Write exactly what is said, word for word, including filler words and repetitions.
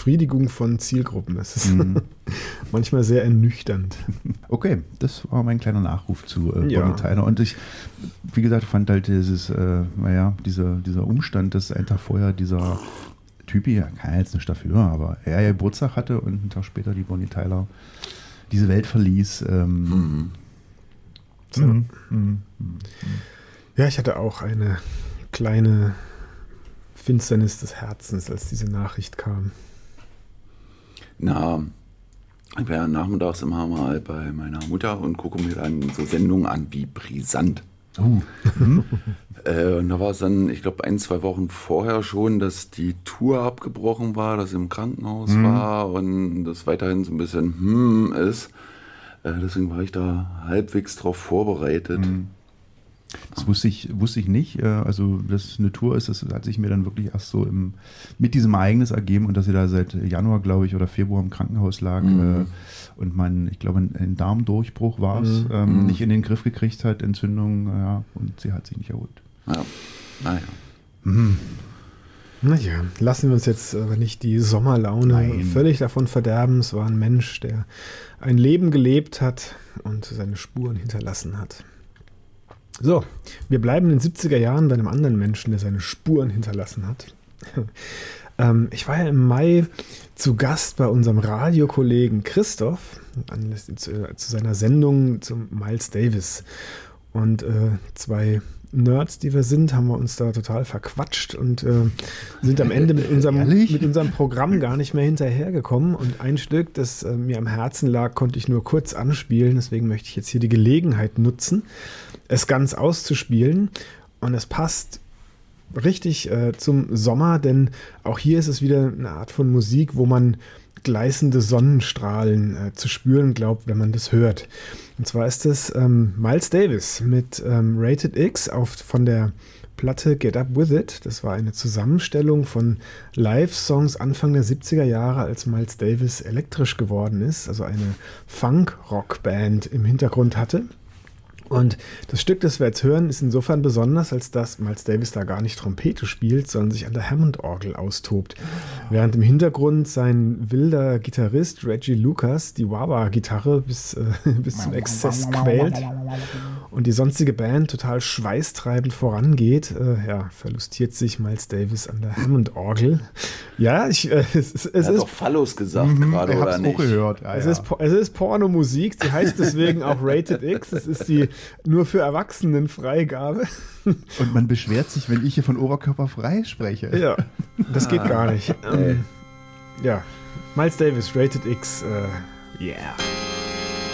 Befriedigung von Zielgruppen. Das ist mhm. manchmal sehr ernüchternd. Okay, das war mein kleiner Nachruf zu äh, Ja. Bonnie Tyler. Und ich, wie gesagt, fand halt dieses, äh, naja, dieser, dieser Umstand, dass einen Tag vorher dieser Typi, ja, kann jetzt nicht dafür, aber er ja Geburtstag hatte und einen Tag später die Bonnie Tyler diese Welt verließ. Ähm, Mhm. So. mhm. Mhm. Ja, ich hatte auch eine kleine Finsternis des Herzens, als diese Nachricht kam. Na, ich war ja nachmittags immer mal bei meiner Mutter und gucke mir dann so Sendungen an wie Brisant. Oh. Äh, und da war es dann, ich glaube, ein, zwei Wochen vorher schon, dass die Tour abgebrochen war, dass sie im Krankenhaus Mhm. war und das weiterhin so ein bisschen hm ist. Äh, deswegen war ich da halbwegs drauf vorbereitet. Mhm. Das wusste ich, wusste ich nicht. äh, Also, dass es eine Tour ist, das hat sich mir dann wirklich erst so im, mit diesem Ereignis ergeben und dass sie da seit Januar, glaube ich, oder Februar im Krankenhaus lag Mhm. äh, und man, ich glaube, ein Darmdurchbruch war es, Mhm. ähm, Mhm. nicht in den Griff gekriegt hat, Entzündung, ja, und sie hat sich nicht erholt. Ja, naja. Mhm. Naja, lassen wir uns jetzt aber nicht die Sommerlaune Nein. völlig davon verderben. Es war ein Mensch, der ein Leben gelebt hat und seine Spuren hinterlassen hat. So, wir bleiben in den siebziger Jahren bei einem anderen Menschen, der seine Spuren hinterlassen hat. ähm, ich war ja im Mai zu Gast bei unserem Radiokollegen Christoph anlässlich zu, zu seiner Sendung zum Miles Davis. Und äh, zwei Nerds, die wir sind, haben wir uns da total verquatscht und äh, sind am Ende mit unserem, Ehrlich? mit unserem Programm gar nicht mehr hinterhergekommen. Und ein Stück, das äh, mir am Herzen lag, konnte ich nur kurz anspielen. Deswegen möchte ich jetzt hier die Gelegenheit nutzen, es ganz auszuspielen. Und es passt richtig äh, zum Sommer, denn auch hier ist es wieder eine Art von Musik, wo man gleißende Sonnenstrahlen äh, zu spüren glaubt, wenn man das hört. Und zwar ist es ähm, Miles Davis mit ähm, Rated X auf, von der Platte Get Up With It. Das war eine Zusammenstellung von Live-Songs Anfang der siebziger Jahre, als Miles Davis elektrisch geworden ist, also eine Funk-Rock-Band im Hintergrund hatte. Und das Stück, das wir jetzt hören, ist insofern besonders, als dass Miles Davis da gar nicht Trompete spielt, sondern sich an der Hammond-Orgel austobt. Während im Hintergrund sein wilder Gitarrist Reggie Lucas die Wah-Wah-Gitarre bis, äh, bis zum Exzess quält und die sonstige Band total schweißtreibend vorangeht, äh, ja, verlustiert sich Miles Davis an der Hammond-Orgel. Ja, ich, äh, es, es, Er es hat ist... doch Phallus gesagt Mhm, gerade, ich oder hab's nicht? auch gehört. Ja, Es, ja. ist, Po- es ist Pornomusik, sie heißt deswegen auch Rated X. Es ist die nur für Erwachsenen Freigabe. Und man beschwert sich, wenn ich hier von Oberkörper frei spreche. Ja, das geht gar nicht. Ähm, ja, Miles Davis, Rated X. Äh, yeah.